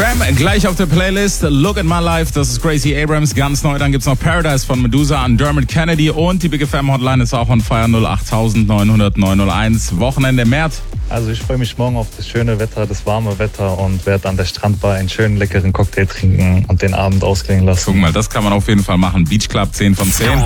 FM, gleich auf der Playlist Look at My Life, das ist Gracie Abrams, ganz neu. Dann gibt's noch Paradise von Medusa an Dermot Kennedy und die Big FM Hotline ist auch on fire 08000 900 901. Wochenende Mert. Also ich freue mich morgen auf das schöne Wetter, das warme Wetter und werde an der Strandbar einen schönen leckeren Cocktail trinken und den Abend ausklingen lassen. Guck mal, das kann man auf jeden Fall machen. Beach Club 10 von 10.